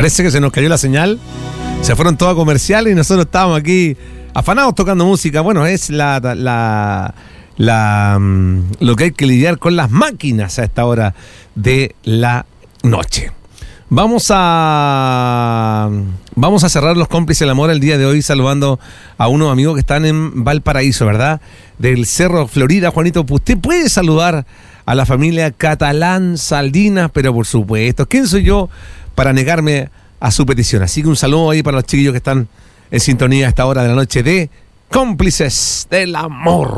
Parece que se nos cayó la señal. Se fueron todos a comerciales y nosotros estábamos aquí afanados tocando música. Bueno, es lo que hay que lidiar con las máquinas a esta hora de la noche. Vamos a cerrar los cómplices del amor el día de hoy saludando a unos amigos que están en Valparaíso, ¿verdad? Del Cerro Florida. Juanito, usted puede saludar a la familia Catalán Salinas, pero por supuesto, ¿quién soy yo para negarme a su petición? Así que un saludo ahí para los chiquillos que están en sintonía a esta hora de la noche de Cómplices del Amor.